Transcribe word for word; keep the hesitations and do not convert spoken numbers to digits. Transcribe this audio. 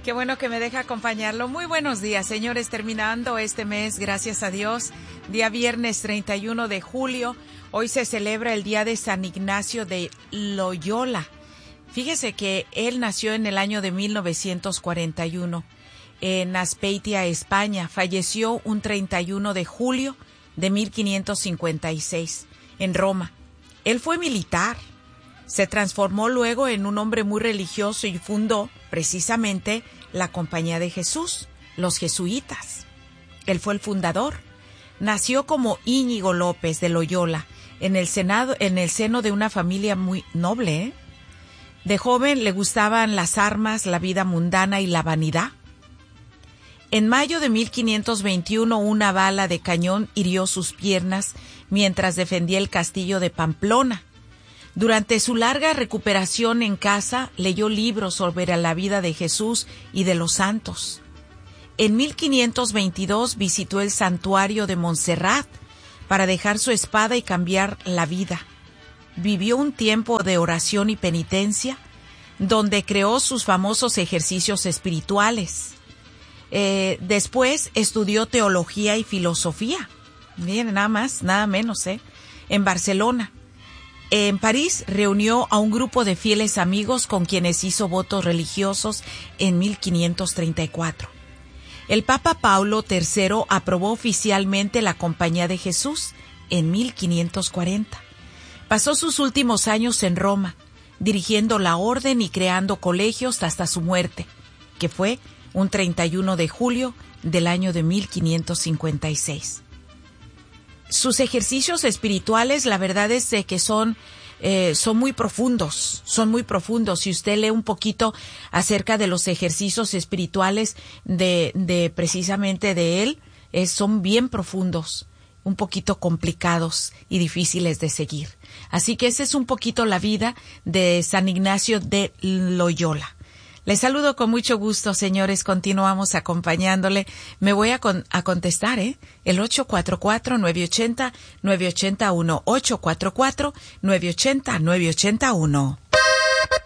Qué bueno que me deja acompañarlo. Muy buenos días, señores. Terminando este mes, gracias a Dios, día viernes treinta y uno de julio. Hoy se celebra el día de San Ignacio de Loyola. Fíjese que él nació en el año de mil novecientos cuarenta y uno en Azpeitia, España. Falleció un treinta y uno de julio de mil quinientos cincuenta y seis en Roma. Él fue militar. Se transformó luego en un hombre muy religioso y fundó precisamente la Compañía de Jesús, los jesuitas. Él fue el fundador. Nació como Íñigo López de Loyola en el senado, en el seno de una familia muy noble, ¿eh? De joven le gustaban las armas, la vida mundana y la vanidad. En mayo de mil quinientos veintiuno, una bala de cañón hirió sus piernas mientras defendía el castillo de Pamplona. Durante su larga recuperación en casa, leyó libros sobre la vida de Jesús y de los santos. En mil quinientos veintidós visitó el santuario de Montserrat para dejar su espada y cambiar la vida. Vivió un tiempo de oración y penitencia, donde creó sus famosos ejercicios espirituales. Eh, después estudió teología y filosofía. Miren, nada más, nada menos, ¿eh? En Barcelona. En París reunió a un grupo de fieles amigos con quienes hizo votos religiosos en mil quinientos treinta y cuatro. El Papa Paulo tercero aprobó oficialmente la Compañía de Jesús en mil quinientos cuarenta. Pasó sus últimos años en Roma, dirigiendo la orden y creando colegios hasta su muerte, que fue un treinta y uno de julio del año de mil quinientos cincuenta y seis. Sus ejercicios espirituales, la verdad es de que son, eh, son muy profundos, son muy profundos. Si usted lee un poquito acerca de los ejercicios espirituales de, de precisamente de él, eh, son bien profundos, un poquito complicados y difíciles de seguir. Así que esa es un poquito la vida de San Ignacio de Loyola. Les saludo con mucho gusto, señores. Continuamos acompañándole. Me voy a, con, a contestar, ¿eh? El ocho cuatro cuatro, nueve ocho cero, nueve ocho uno. ocho cuatro cuatro, nueve ocho cero, nueve ocho uno.